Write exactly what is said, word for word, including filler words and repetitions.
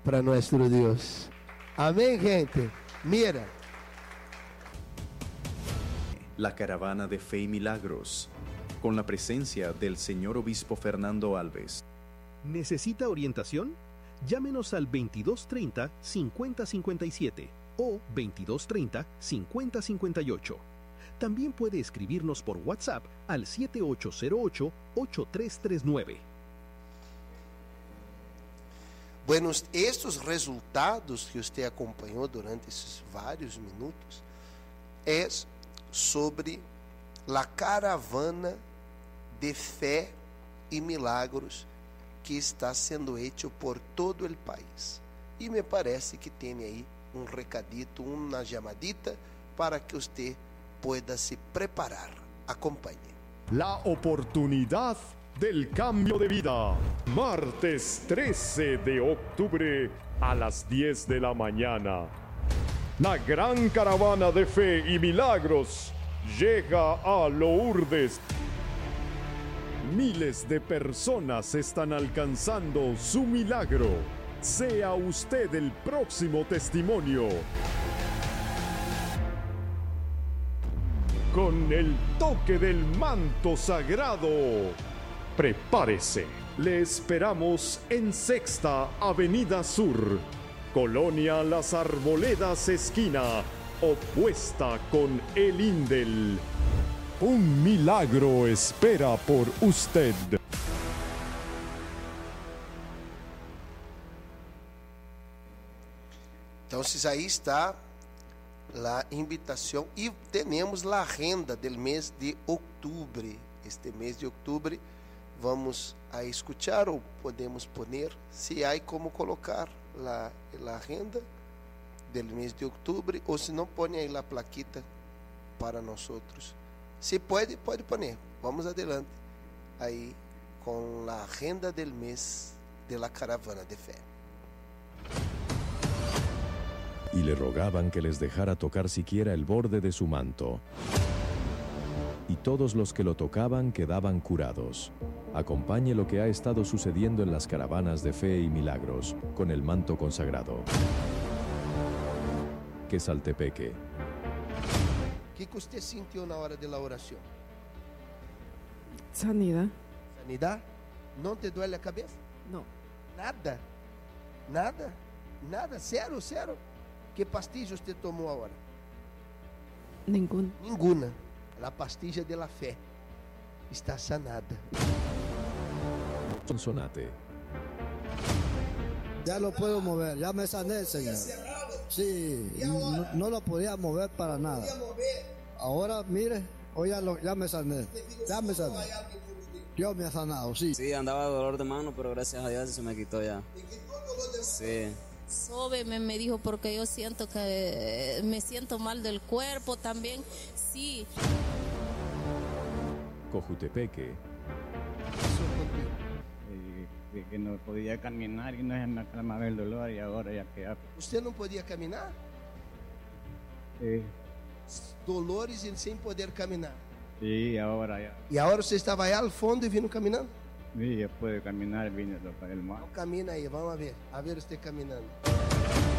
para nuestro Dios. Amén, gente. Mira. La caravana de fe y milagros, con la presencia del señor obispo Fernando Alves. ¿Necesita orientación? Llámenos al veintidós treinta, cincuenta cincuenta y siete o veintidós treinta, cincuenta cincuenta y ocho. También puede escribirnos por WhatsApp al siete ocho cero ocho, ocho tres tres nueve. Bueno, estes resultados que você acompanhou durante esses vários minutos é sobre a caravana de fé e milagros que está sendo hecho por todo o país. E me parece que tem aí um recadito, uma chamadita para que você pueda se preparar. Acompanhe. La oportunidad del cambio de vida. Martes trece de octubre a las diez de la mañana. La gran caravana de fe y milagros llega a Lourdes. Miles de personas están alcanzando su milagro. Sea usted el próximo testimonio. Con el toque del manto sagrado. Prepárese. Le esperamos en Sexta Avenida Sur, Colonia Las Arboledas esquina, opuesta con el Indel. Un milagro espera por usted. Então, aí está a invitação e temos a agenda do mês de outubro. Este mês de outubro vamos a escuchar ou podemos poner, se há como colocar a agenda do mês de outubro, ou se não, põe aí a plaquita para nós outros. Se pode, pode poner. Vamos adelante aí com a agenda do mês de la caravana de fé. Y le rogaban que les dejara tocar siquiera el borde de su manto. Y todos los que lo tocaban quedaban curados. Acompañe lo que ha estado sucediendo en las caravanas de fe y milagros con el manto consagrado. Quesaltepeque. O que, que você sentiu na hora da oração? Sanidad. Sanidade? Não te duele a cabeça? No. Nada? Nada? Nada? Sério, sério? Que pastilha você tomou agora? Ninguna. Ninguna. A pastilha de la fé está sanada. Sonsonate. Ya lo puedo mover, ya me sané, Señor. Sí, no, no lo podía mover para nada. Ahora, mire, hoy ya, lo, ya me sané, ya me sané. Dios me ha sanado, sí. Sí, andaba dolor de mano, pero gracias a Dios se me quitó ya. Sí. Sóbeme, me dijo, porque yo siento que me siento mal del cuerpo también. Sí. Cojutepeque. De que no podía caminar y no se me calmaba el dolor y ahora ya queda. ¿Usted no podía caminar? Sí. Dolores e sem poder caminar. Sí, ahora ya. E agora você estava aí ao fundo e vindo caminhando? Sí, ya puede caminar, vine a tocar el mar. Camina aí, vamos a ver. A ver você caminhando.